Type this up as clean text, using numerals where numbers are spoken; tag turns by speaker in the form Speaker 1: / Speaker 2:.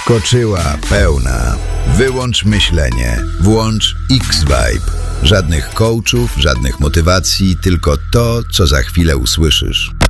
Speaker 1: Skoczyła pełna. Wyłącz myślenie. Włącz X-Vibe. Żadnych coachów, żadnych motywacji, tylko to, co za chwilę usłyszysz.